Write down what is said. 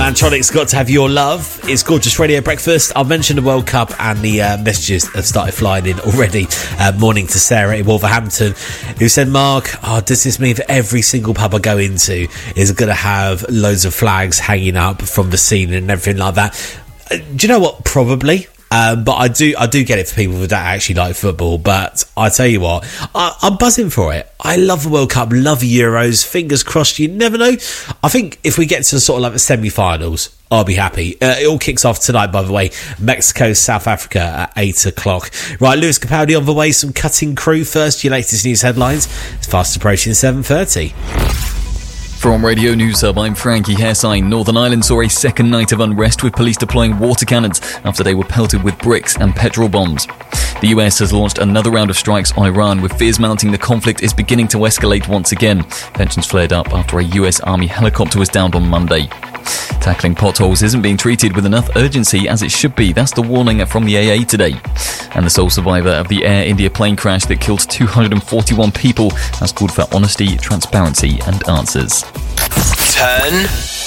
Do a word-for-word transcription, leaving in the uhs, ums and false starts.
Mantronic's Got to Have Your Love. It's Gorgeous Radio Breakfast. I've mentioned the World Cup and the uh, messages have started flying in already. Uh, morning to Sarah in Wolverhampton, who said, Mark, oh, does this mean that every single pub I go into is going to have loads of flags hanging up from the scene and everything like that? Uh, do you know what? Probably. Um, but I do I do get it for people that actually like football. But I tell you what, I, I'm buzzing for it. I love the World Cup, love Euros. Fingers crossed, you never know. I think if we get to sort of like the semi-finals, I'll be happy. Uh, it all kicks off tonight, by the way. Mexico, South Africa at eight o'clock. Right, Lewis Capaldi on the way. Some cutting crew first. Your latest news headlines. It's fast approaching seven thirty. From Radio News Hub, I'm Frankie Hairsine. Northern Ireland saw a second night of unrest with police deploying water cannons after they were pelted with bricks and petrol bombs. The U S has launched another round of strikes on Iran, with fears mounting the conflict is beginning to escalate once again. Tensions flared up after a U S Army helicopter was downed on Monday. Tackling potholes isn't being treated with enough urgency as it should be. That's the warning from the A A today. And the sole survivor of the Air India plane crash that killed two hundred forty-one people has called for honesty, transparency and answers. Turn